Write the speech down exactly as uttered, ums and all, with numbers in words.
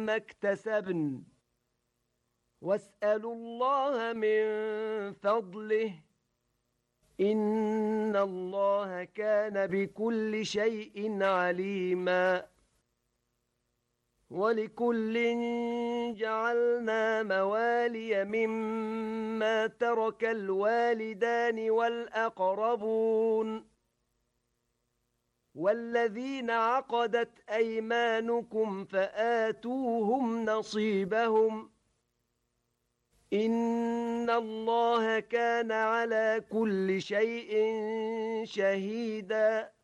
ما اكتسبن واسألوا الله من فضله إن الله كان بكل شيء عليما ولكل جعلنا موالي مما ترك الوالدان والأقربون والذين عقدت أيمانكم فآتوهم نصيبهم إن الله كان على كل شيء شهيداً